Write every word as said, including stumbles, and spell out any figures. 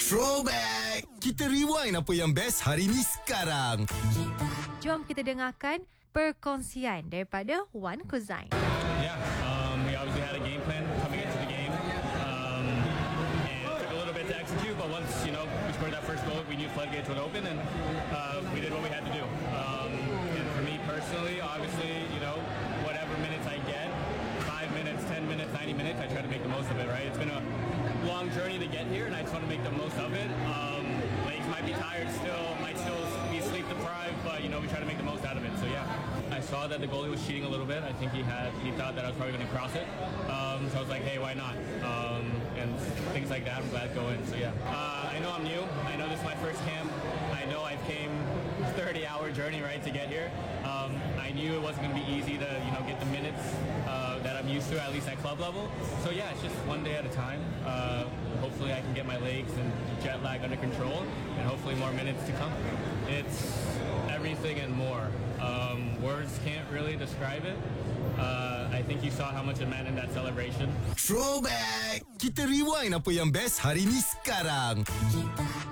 Throwback! Kita rewind apa yang best hari ni sekarang. Jom kita dengarkan perkongsian daripada Wan Kuzain. Yeah, um, we obviously had a game plan coming into the game. Um, and it took a little bit to execute, but once, you know, we scored that first goal, we knew floodgates would open, and uh, we did what we had to do. Um, and for me personally, obviously, you know, whatever minutes I get, five minutes, ten minutes, ninety minutes, I try to make the most of it, right? It's been a long journey to get here, and I just want to make the most of it. Um, legs might be tired still, might still be sleep deprived, but, you know, we try to make the most out of it. So, yeah, I saw that the goalie was cheating a little bit. I think he had, he thought that I was probably going to cross it. Um, so I was like, hey, why not? Um, and things like that, I'm glad to go in. So, yeah, uh, I know I'm new. I know this is my first camp. I know I came thirty hour journey, right, to get here. Um, I knew it wasn't going to be easy to, you know, get the minutes uh, that I'm used to, at least at club level. So, yeah, it's just one day at a time. Uh, hopefully I can get my legs and jet lag under control, and hopefully more minutes to come. It's everything and more. Um, words can't really describe it. Uh, I think you saw how much it meant in that celebration. Throwback! Kita rewind apa yang best hari ni sekarang.